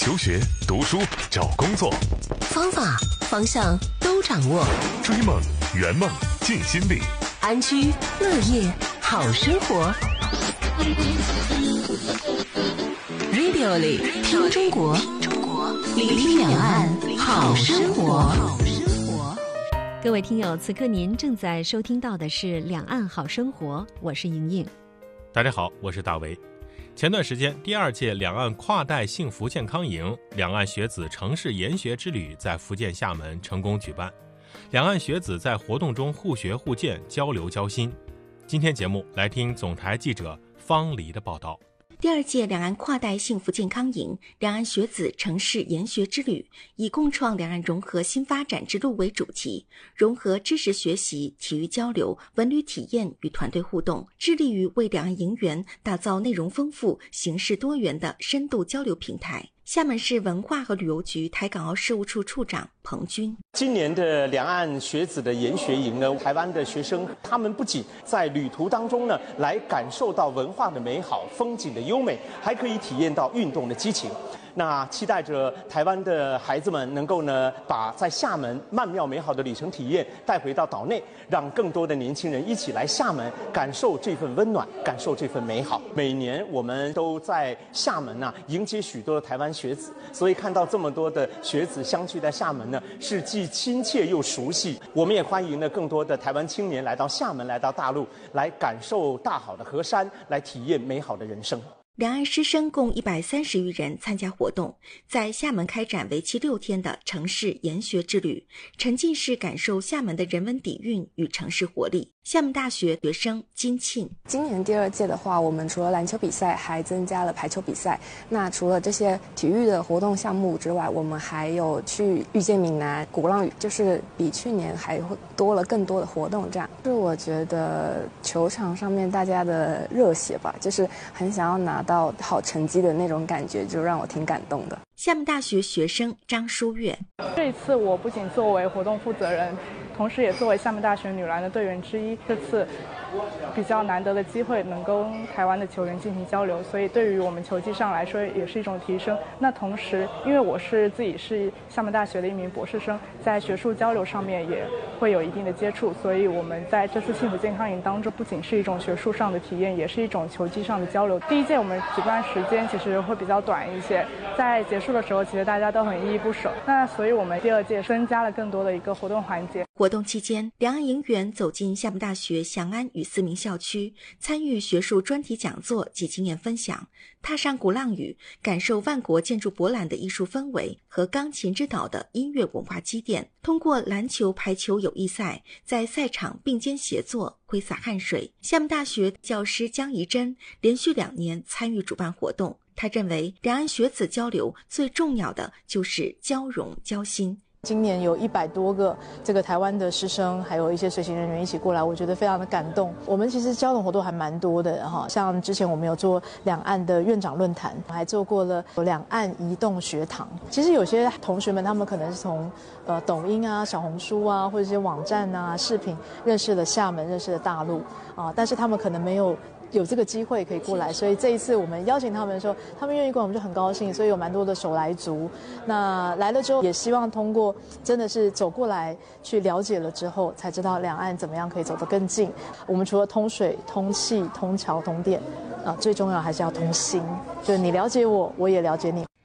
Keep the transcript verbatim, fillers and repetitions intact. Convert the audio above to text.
求学、读书、找工作， 方法、方向都掌握。 追梦、圆梦、尽心力， 安居乐业好生活。Radio 里听中国，聆听两岸好生活。 各位听友，此刻您正在收听到的是《两岸好生活》，我是莹莹。 大家好，我是大为。前段时间，第二届两岸跨代幸福健康营两岸学子城市研学之旅在福建厦门成功举办。两岸学子在活动中互学互鉴，交流交心。今天节目来听总台记者方黎的报道。 第二届两岸跨代幸福健康营两岸学子城市研学之旅，以共创两岸融合新发展之路为主题，融合知识学习、体育交流、文旅体验与团队互动，致力于为两岸营员打造内容丰富、形式多元的深度交流平台。厦门市文化和旅游局台港澳事务处处长彭军： 今年的两岸学子的研学营呢，台湾的学生他们不仅在旅途当中呢，来感受到文化的美好、风景的优美，还可以体验到运动的激情。那期待着台湾的孩子们能够呢，把在厦门曼妙美好的旅程体验带回到岛内，让更多的年轻人一起来厦门感受这份温暖，感受这份美好。每年我们都在厦门呢、啊、迎接许多的台湾学子，所以看到这么多的学子相聚在厦门呢，是既亲切又熟悉。我们也欢迎了更多的台湾青年来到厦门，来到大陆，来感受大好的河山，来体验美好的人生。 两岸师生共一百三十余人参加活动，在厦门开展为期六天的城市研学之旅，沉浸式感受厦门的人文底蕴与城市活力。厦门大学学生金庆： 今年第二届的话，我们除了篮球比赛，还增加了排球比赛。那除了这些体育的活动项目之外，我们还有去遇见闽南、鼓浪屿，就是比去年还会多了更多的活动。这样，就是我觉得球场上面大家的热血吧，就是很想要拿到好成绩的那种感觉，就让我挺感动的。 厦门大学学生张淑月： 这一次我不仅作为活动负责人，同时也作为厦门大学女篮的队员之一，这次比较难得的机会能够跟台湾的球员进行交流，所以对于我们球技上来说也是一种提升。那同时因为我是自己是厦门大学的一名博士生，在学术交流上面也会有一定的接触，所以我们在这次幸福健康营当中不仅是一种学术上的体验，也是一种球技上的交流。第一届我们举办时间其实会比较短一些，在结束的时候其实大家都很依依不舍，那所以我们第二届增加了更多的一个活动环节。 活动期间，两岸营员走进厦门大学祥安与思明校区，参与学术专题讲座及经验分享，踏上鼓浪屿，感受万国建筑博览的艺术氛围和钢琴之岛的音乐文化积淀。通过篮球、排球友谊赛，在赛场并肩协作，挥洒汗水。厦门大学教师江怡珍连续两年参与主办活动，他认为两岸学子交流最重要的就是交融交心。 今年有一百多个这个台湾的师生，还有一些随行人员一起过来，我觉得非常的感动。我们其实交流活动还蛮多的哈，像之前我们有做两岸的院长论坛，还做过了两岸移动学堂。其实有些同学们他们可能是从呃抖音啊、小红书啊，或者一些网站啊、视频认识了厦门，认识了大陆啊，但是他们可能没有有这个机会可以过来，所以这一次我们邀请他们的时候，他们愿意过来，我们就很高兴。所以有蛮多的手来族，那来了之后，也希望通过真的是走过来去了解了之后，才知道两岸怎么样可以走得更近。我们除了通水、通气、通桥、通电，啊，最重要还是要通心，就是你了解我，我也了解你。